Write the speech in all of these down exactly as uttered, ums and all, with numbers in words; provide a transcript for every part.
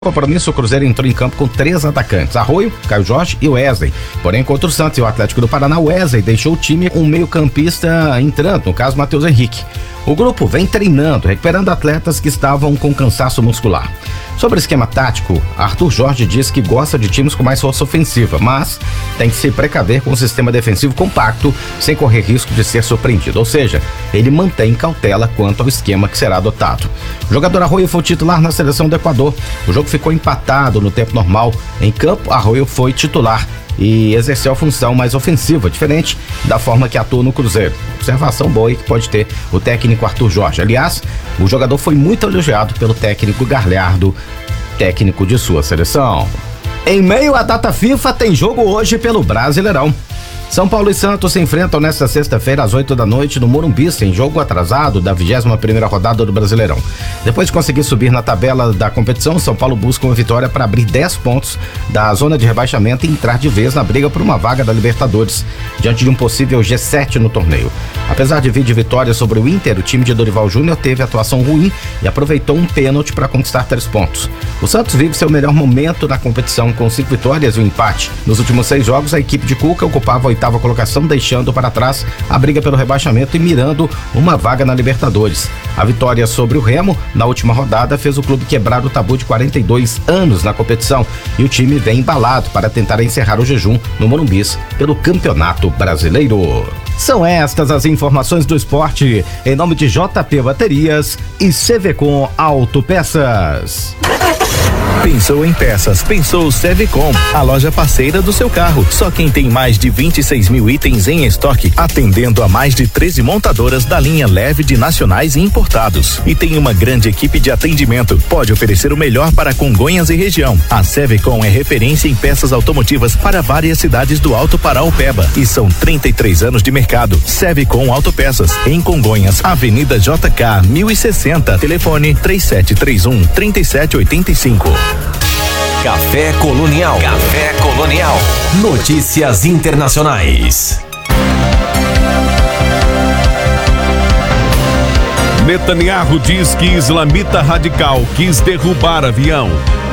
Compromisso, o Cruzeiro entrou em campo com três atacantes: Arroio, Caio Jorge e Wesley. Porém, contra o Santos e o Atlético do Paraná, Wesley deixou o time com um meio-campista entrando, no caso, Matheus Henrique. O grupo vem treinando, recuperando atletas que estavam com cansaço muscular. Sobre o esquema tático, Arthur Jorge diz que gosta de times com mais força ofensiva, mas tem que se precaver com um sistema defensivo compacto, sem correr risco de ser surpreendido. Ou seja, ele mantém cautela quanto ao esquema que será adotado. O jogador Arroio foi titular na seleção do Equador. O jogo ficou empatado no tempo normal. Em campo, Arroio foi titular e exerceu a função mais ofensiva, diferente da forma que atua no Cruzeiro. Observação boa aí que pode ter o técnico Arthur Jorge. Aliás, o jogador foi muito elogiado pelo técnico Galhardo, técnico de sua seleção. Em meio à data FIFA, tem jogo hoje pelo Brasileirão. São Paulo e Santos se enfrentam nesta sexta-feira às oito da noite no Morumbi, em jogo atrasado da vigésima primeira rodada do Brasileirão. Depois de conseguir subir na tabela da competição, São Paulo busca uma vitória para abrir dez pontos da zona de rebaixamento e entrar de vez na briga por uma vaga da Libertadores, diante de um possível G sete no torneio. Apesar de vir de vitória sobre o Inter, o time de Dorival Júnior teve atuação ruim e aproveitou um pênalti para conquistar três pontos. O Santos vive seu melhor momento na competição, com cinco vitórias e um empate. Nos últimos seis jogos, a equipe de Cuca ocupava a oitava colocação, deixando para trás a briga pelo rebaixamento e mirando uma vaga na Libertadores. A vitória sobre o Remo na última rodada fez o clube quebrar o tabu de quarenta e dois anos na competição, e o time vem embalado para tentar encerrar o jejum no Morumbi pelo Campeonato Brasileiro. São estas as informações do esporte, em nome de J P Baterias e Sevecom Autopeças. Pensou em peças, pensou Sevecom, a loja parceira do seu carro. Só quem tem mais de vinte e seis mil itens em estoque, atendendo a mais de treze montadoras da linha leve de nacionais e importados. E tem uma grande equipe de atendimento. Pode oferecer o melhor para Congonhas e região. A Sevecom é referência em peças automotivas para várias cidades do Alto Paraopeba. E são trinta e três anos de mercado. Sevecom Autopeças, em Congonhas, Avenida J K mil e sessenta. Telefone três sete três um, três sete oito cinco. Café Colonial. Café Colonial. Notícias internacionais. Netanyahu diz que islamita radical quis derrubar avião.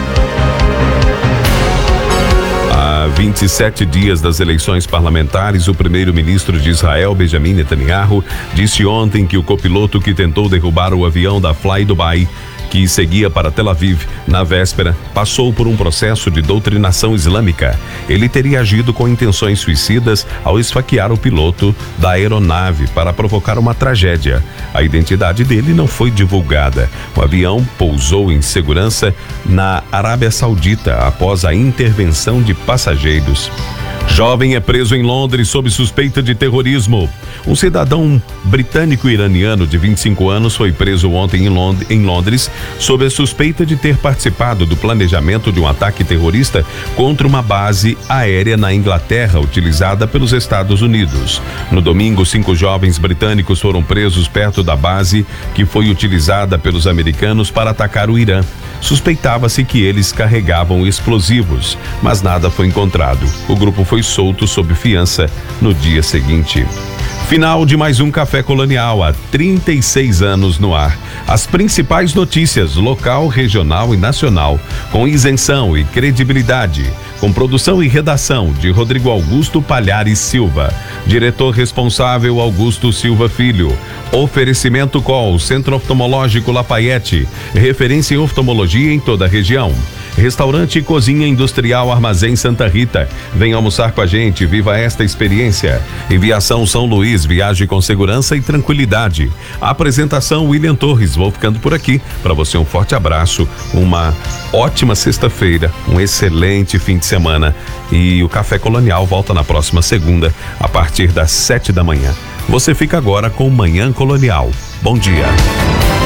Há vinte e sete dias das eleições parlamentares, o primeiro-ministro de Israel, Benjamin Netanyahu, disse ontem que o copiloto que tentou derrubar o avião da Fly Dubai, que seguia para Tel Aviv na véspera, passou por um processo de doutrinação islâmica. Ele teria agido com intenções suicidas ao esfaquear o piloto da aeronave para provocar uma tragédia. A identidade dele não foi divulgada. O avião pousou em segurança na Arábia Saudita após a intervenção de passageiros. Jovem é preso em Londres sob suspeita de terrorismo. Um cidadão britânico-iraniano de vinte e cinco anos foi preso ontem em, Lond- em Londres sob a suspeita de ter participado do planejamento de um ataque terrorista contra uma base aérea na Inglaterra utilizada pelos Estados Unidos. No domingo, cinco jovens britânicos foram presos perto da base que foi utilizada pelos americanos para atacar o Irã. Suspeitava-se que eles carregavam explosivos, mas nada foi encontrado. O grupo foi solto sob fiança no dia seguinte. Final de mais um Café Colonial, há trinta e seis anos no ar. As principais notícias local, regional e nacional, com isenção e credibilidade. Com produção e redação de Rodrigo Augusto Palhares Silva. Diretor responsável Augusto Silva Filho. Oferecimento Col, Centro Oftalmológico Lafayette. Referência em oftalmologia em toda a região. Restaurante e Cozinha Industrial Armazém Santa Rita. Vem almoçar com a gente, viva esta experiência. Enviação São Luís, viagem com segurança e tranquilidade. Apresentação William Torres. Vou ficando por aqui. Para você um forte abraço, uma ótima sexta-feira, um excelente fim de semana. E o Café Colonial volta na próxima segunda, a partir das sete da manhã. Você fica agora com Manhã Colonial. Bom dia.